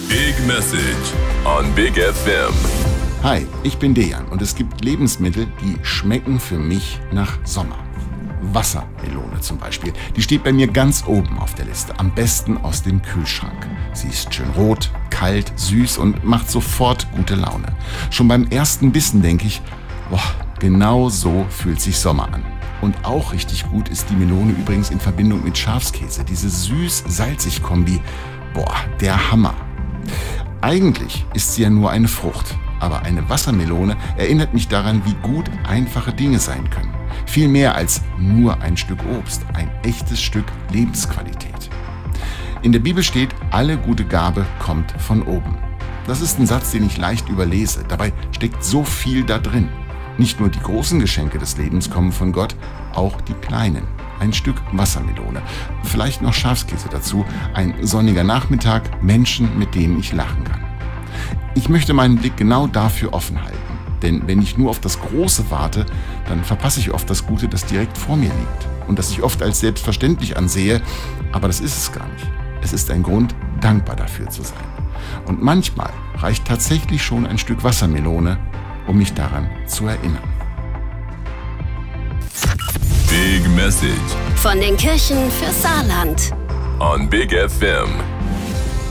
Big Message on Big FM. Hi, ich bin Dejan und es gibt Lebensmittel, die schmecken für mich nach Sommer. Wassermelone zum Beispiel, die steht bei mir ganz oben auf der Liste, am besten aus dem Kühlschrank. Sie ist schön rot, kalt, süß und macht sofort gute Laune. Schon beim ersten Bissen denke ich, boah, genau so fühlt sich Sommer an. Und auch richtig gut ist die Melone übrigens in Verbindung mit Schafskäse. Diese süß-salzig-Kombi, boah, der Hammer. Eigentlich ist sie ja nur eine Frucht, aber eine Wassermelone erinnert mich daran, wie gut einfache Dinge sein können. Viel mehr als nur ein Stück Obst, ein echtes Stück Lebensqualität. In der Bibel steht, alle gute Gabe kommt von oben. Das ist ein Satz, den ich leicht überlese. Dabei steckt so viel da drin. Nicht nur die großen Geschenke des Lebens kommen von Gott, auch die kleinen. Ein Stück Wassermelone, vielleicht noch Schafskäse dazu, ein sonniger Nachmittag, Menschen, mit denen ich lachen kann. Ich möchte meinen Blick genau dafür offen halten. Denn wenn ich nur auf das Große warte, dann verpasse ich oft das Gute, das direkt vor mir liegt. Und das ich oft als selbstverständlich ansehe, aber das ist es gar nicht. Es ist ein Grund, dankbar dafür zu sein. Und manchmal reicht tatsächlich schon ein Stück Wassermelone, um mich daran zu erinnern. Big Message Von den Kirchen für Saarland. on Big FM.